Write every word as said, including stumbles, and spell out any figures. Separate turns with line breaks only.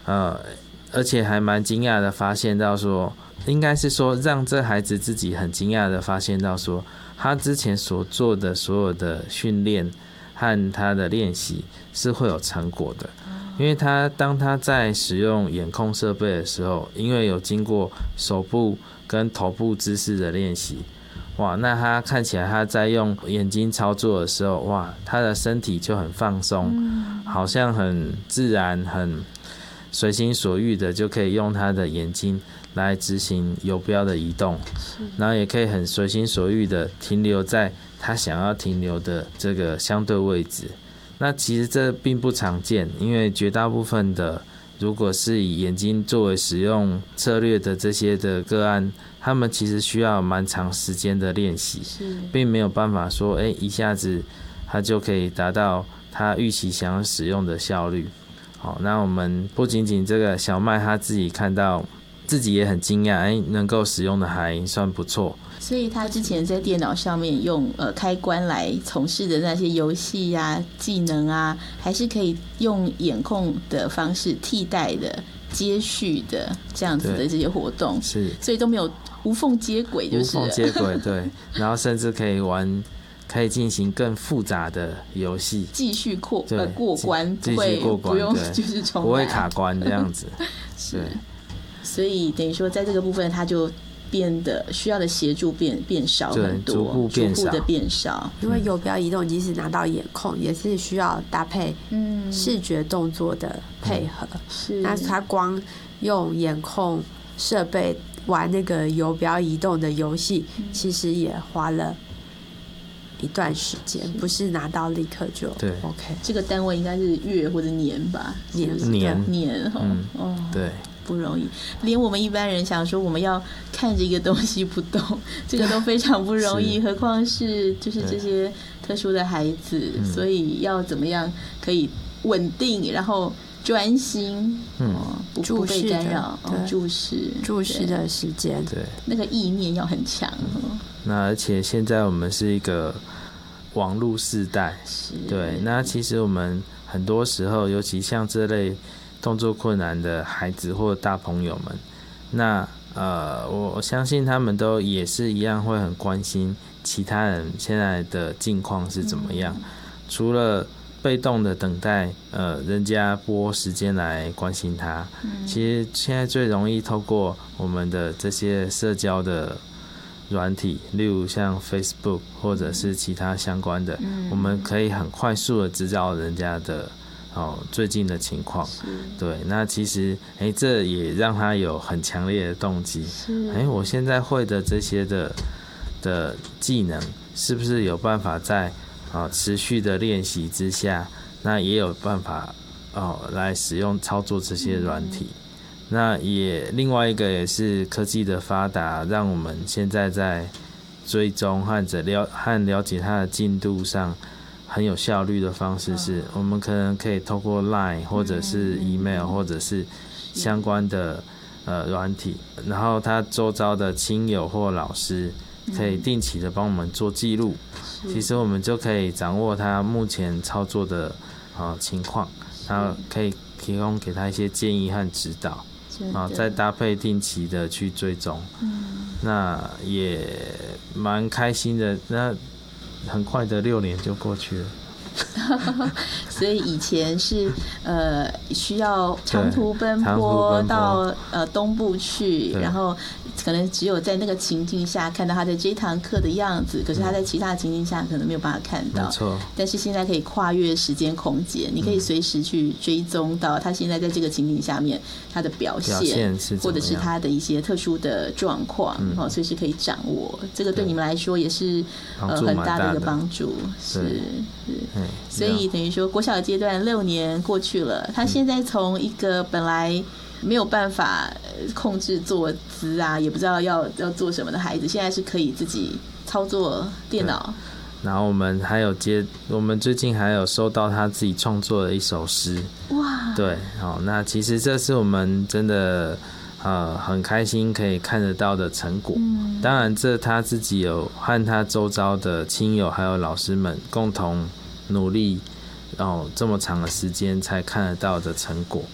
呃，而且还蛮惊讶的发现到说，应该是说让这孩子自己很惊讶的发现到说，他之前所做的所有的训练和他的练习是会有成果的。因为他当他在使用眼控设备的时候，因为有经过手部跟头部姿势的练习，哇，那他看起来他在用眼睛操作的时候，哇，他的身体就很放松，好像很自然、很随心所欲的就可以用他的眼睛来执行游标的移动，然后也可以很随心所欲的停留在他想要停留的这个相对位置。那其实这并不常见，因为绝大部分的如果是以眼睛作为使用策略的这些的个案，他们其实需要蛮长时间的练习，并没有办法说，哎，一下子他就可以达到他预期想要使用的效率。好，那我们不仅仅这个小麦他自己看到，自己也很惊讶，哎，能够使用的还算不错。
所以他之前在电脑上面用呃开关来从事的那些游戏啊、技能啊，还是可以用眼控的方式替代的、接续的这样子的这些活动，
是，
所以都没有无缝接轨，就是
无缝接轨，对，然后甚至可以玩。可以进行更复杂的游戏，
继续过呃过关，
继续过关，
不用就是重来，
不会卡关这样子。
是，所以等于说，在这个部分，它就变得需要的协助变变少很多，
逐步变少，
逐步的变少。
因为游标移动，即使拿到眼控，也是需要搭配视觉动作的配合。嗯、
是，
那他光用眼控设备玩那个游标移动的游戏，嗯、其实也花了一段时间，不是拿到立刻就 OK。
这个单位应该是月或者年吧？
年
年
年哈，嗯、哦，
对，
不容易。连我们一般人想说我们要看着一个东西不动，这个都非常不容易，何况是就是这些特殊的孩子，所以要怎么样可以稳定，然后专心，嗯，不不被干扰，哦、注视
注视的时间，
对，
那个意念要很强。嗯、
那而且现在我们是一个网络世代，对，那其实我们很多时候，尤其像这类动作困难的孩子或大朋友们，那呃，我相信他们都也是一样会很关心其他人现在的境况是怎么样，嗯、除了被动的等待，呃，人家拨时间来关心他。嗯、其实现在最容易透过我们的这些社交的软体，例如像 Facebook 或者是其他相关的，嗯、我们可以很快速的知道人家的哦最近的情况。对，那其实哎，这也让他有很强烈的动机。哎，我现在会的这些的的技能，是不是有办法在哦，持续的练习之下，那也有办法哦来使用操作这些软体。嗯、那也另外一个也是科技的发达，让我们现在在追踪和者了和了解它的进度上很有效率的方式是，我们可能可以透过 Line 或者是 email 或者是相关的呃软体，然后他周遭的亲友或老师可以定期的帮我们做记录。其实我们就可以掌握他目前操作的、呃、情况，然后可以提供给他一些建议和指导，啊，再搭配定期的去追踪，嗯、那也蛮开心的。那很快的六年就过去了。
所以以前是呃需要长途奔波到呃东部去，然后可能只有在那个情境下看到他的这堂课的样子，可是他在其他的情境下可能没有办法看到。
没错。
但是现在可以跨越时间空间，你可以随时去追踪到他现在在这个情境下面他的表现，
表现是
或者是他的一些特殊的状况，嗯、哦，随时可以掌握。这个对你们来说也是呃很大的一个帮助，是是。所以等于说国小的阶段六年过去了，他现在从一个本来没有办法控制坐姿啊，也不知道要要做什么的孩子，现在是可以自己操作电脑。
然后我们还有接，我们最近还有收到他自己创作的一首诗。
哇！对，
好，那其实这是我们真的呃很开心可以看得到的成果。嗯、当然，这他自己有和他周遭的亲友还有老师们共同努力，哦，这么长的时间才看得到的成果。